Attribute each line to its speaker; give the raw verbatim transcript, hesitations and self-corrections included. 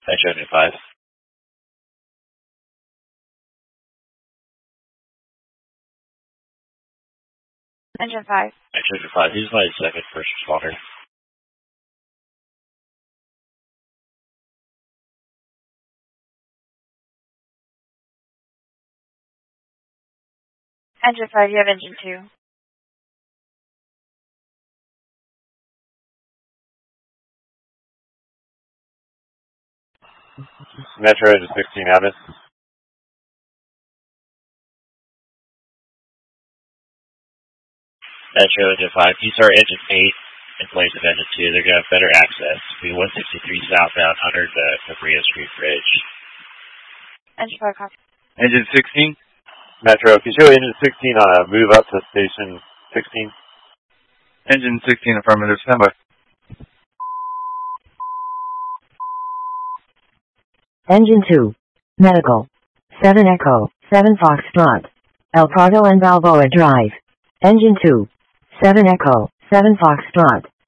Speaker 1: Metro Engine five.
Speaker 2: Engine five.
Speaker 1: Metro Engine five, he's my second first responder.
Speaker 2: Engine five, you have engine two.
Speaker 1: Metro Engine sixteen, Abbott. Metro Engine five, you start engine eight in place of engine two. They're going to have better access. Be one sixty-three southbound under the Cabrillo Street Bridge.
Speaker 2: Engine five, copy.
Speaker 3: Engine sixteen?
Speaker 1: Metro, can you show engine sixteen on a move up to station sixteen?
Speaker 3: Engine sixteen, affirmative, stand by.
Speaker 4: Engine two. Medical. seven Echo, seven Foxtrot. El Prado and Balboa Drive. Engine two. seven Echo, seven Foxtrot.